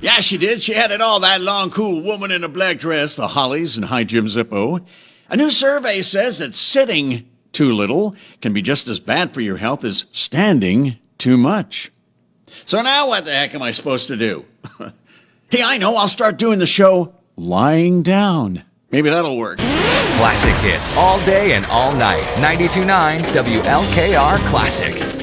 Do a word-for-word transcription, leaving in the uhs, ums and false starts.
Yeah, she did. She had it all, that long, cool woman in a black dress, the Hollies, and High Jim Zippo. A new survey says that sitting too little can be just as bad for your health as standing too much. So now what the heck am I supposed to do? Hey, I know. I'll start doing the show lying down. Maybe that'll work. Classic hits all day and all night. ninety-two point nine W L K R Classic.